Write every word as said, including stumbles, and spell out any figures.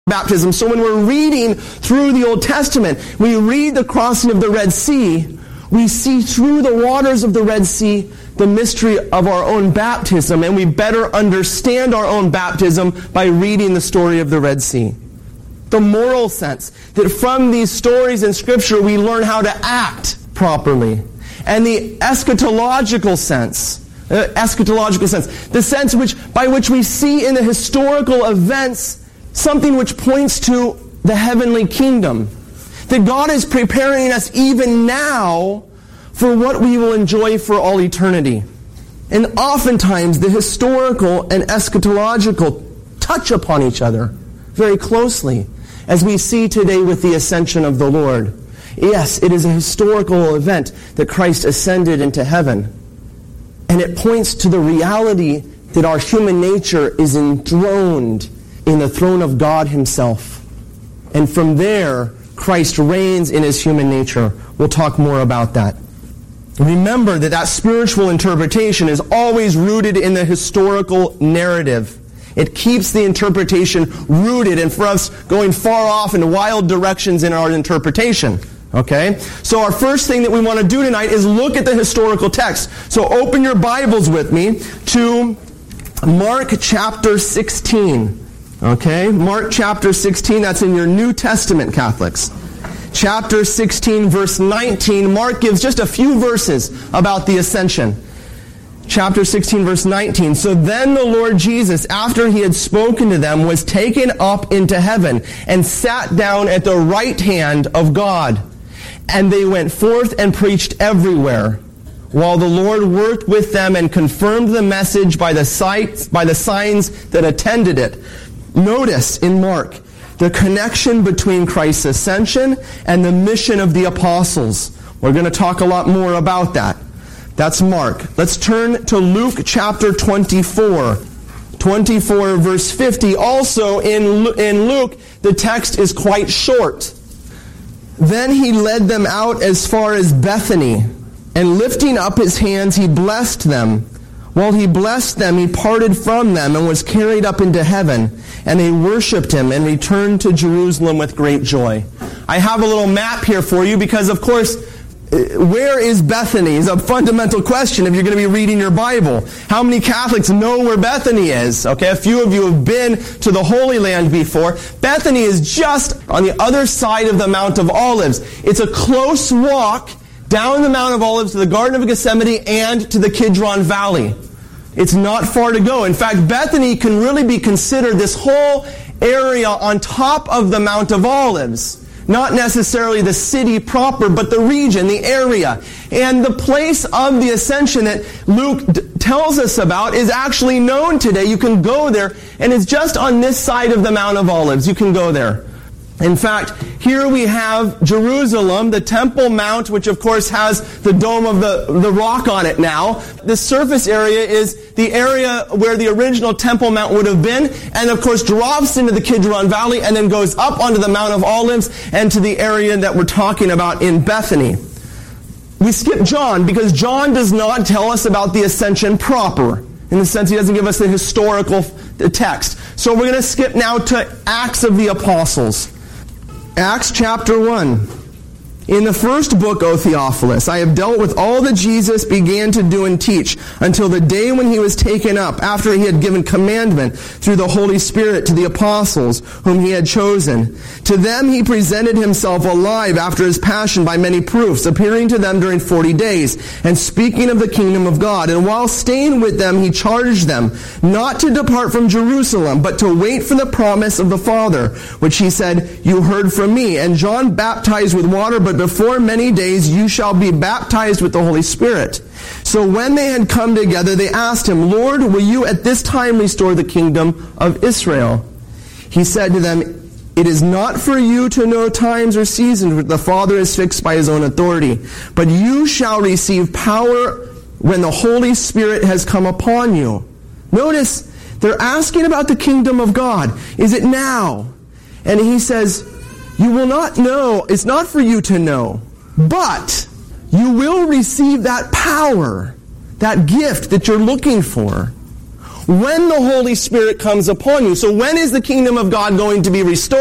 baptism. So when we're reading through the Old Testament, we read the crossing of the Red Sea, we see through the waters of the Red Sea the mystery of our own baptism, and we better understand our own baptism by reading the story of the Red Sea. The moral sense, that from these stories in Scripture we learn how to act properly. And the eschatological sense, uh, eschatological sense, the sense which by which we see in the historical events something which points to the heavenly kingdom. That God is preparing us even now for what we will enjoy for all eternity. And oftentimes the historical and eschatological touch upon each other very closely, as we see today with the ascension of the Lord. Yes, it is a historical event that Christ ascended into heaven. And it points to the reality that our human nature is enthroned in the throne of God Himself. And from there, Christ reigns in His human nature. We'll talk more about that. Remember that that spiritual interpretation is always rooted in the historical narrative. It keeps the interpretation rooted, and for us going far off in wild directions in our interpretation. Okay? So our first thing that we want to do tonight is look at the historical text. So open your Bibles with me to Mark chapter sixteen. Okay, Mark chapter sixteen, that's in your New Testament, Catholics. Chapter sixteen, verse nineteen, Mark gives just a few verses about the ascension. Chapter sixteen, verse nineteen, so then the Lord Jesus, after He had spoken to them, was taken up into heaven and sat down at the right hand of God. And they went forth and preached everywhere, while the Lord worked with them and confirmed the message by the sights, by the signs that attended it. Notice in Mark the connection between Christ's ascension and the mission of the apostles. We're going to talk a lot more about that. That's Mark. Let's turn to Luke chapter twenty-four. twenty-four verse fifty. Also in, in Luke, the text is quite short. Then He led them out as far as Bethany, and lifting up His hands, He blessed them. While He blessed them, He parted from them and was carried up into heaven. And they worshipped Him and returned to Jerusalem with great joy. I have a little map here for you because, of course, where is Bethany is a fundamental question if you're going to be reading your Bible. How many Catholics know where Bethany is? Okay, a few of you have been to the Holy Land before. Bethany is just on the other side of the Mount of Olives. It's a close walk down the Mount of Olives to the Garden of Gethsemane and to the Kidron Valley. It's not far to go. In fact, Bethany can really be considered this whole area on top of the Mount of Olives. Not necessarily the city proper, but the region, the area. And the place of the ascension that Luke d- tells us about is actually known today. You can go there, and it's just on this side of the Mount of Olives. You can go there. In fact, here we have Jerusalem, the Temple Mount, which of course has the dome of the, the rock on it now. The surface area is the area where the original Temple Mount would have been, and of course drops into the Kidron Valley and then goes up onto the Mount of Olives and to the area that we're talking about in Bethany. We skip John because John does not tell us about the ascension proper. In the sense he doesn't give us the historical text. So we're going to skip now to Acts of the Apostles. Acts chapter one. In the first book, O Theophilus, I have dealt with all that Jesus began to do and teach until the day when He was taken up, after He had given commandment through the Holy Spirit to the apostles whom He had chosen. To them He presented Himself alive after His passion by many proofs, appearing to them during forty days, and speaking of the kingdom of God. And while staying with them, He charged them not to depart from Jerusalem, but to wait for the promise of the Father, which He said, You heard from me. And John baptized with water, but before many days you shall be baptized with the Holy Spirit. So when they had come together, they asked Him, Lord, will You at this time restore the kingdom of Israel? He said to them, It is not for you to know times or seasons which the Father has fixed by His own authority, but you shall receive power when the Holy Spirit has come upon you. Notice, they're asking about the kingdom of God. Is it now? And He says, You will not know, it's not for you to know, but you will receive that power, that gift that you're looking for, when the Holy Spirit comes upon you. So when is the kingdom of God going to be restored?